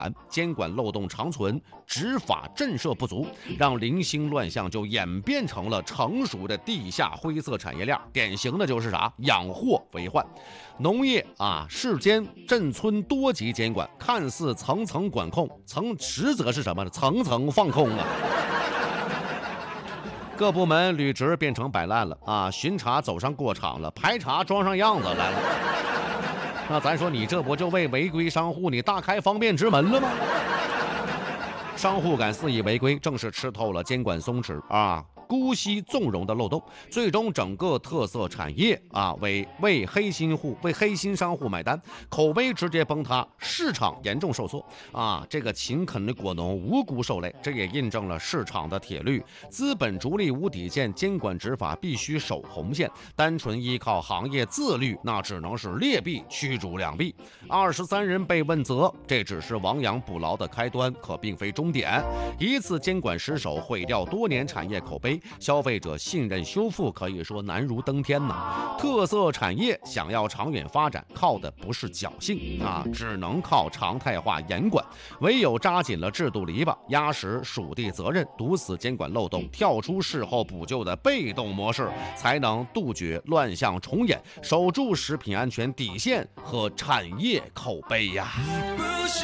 监管漏洞长存，执法震慑不足，让零星乱象就演变成了成熟的地下灰色产业链。典型的就是啥？养祸为患。农业市监镇村多级监管，看似层层管控，实则是什么呢？层层放空啊！各部门履职变成摆烂了巡查走上过场了，排查装上样子来了。那咱说你这不就为违规商户你大开方便之门了吗？商户敢肆意违规，正是吃透了监管松弛姑息纵容的漏洞，最终整个特色产业为黑心商户买单，口碑直接崩塌，市场严重受挫这个勤恳的果农无辜受累，这也印证了市场的铁律：资本逐利无底线，监管执法必须守红线，单纯依靠行业自律，那只能是劣币驱逐良币。23人被问责，这只是亡羊补牢的开端，可并非终点。一次监管失手，毁掉多年产业口碑，消费者信任修复可以说难如登天呐。特色产业想要长远发展，靠的不是侥幸只能靠常态化严管。唯有扎紧了制度篱笆，压实属地责任，堵死监管漏洞，跳出事后补救的被动模式，才能杜绝乱象重演，守住食品安全底线和产业口碑呀。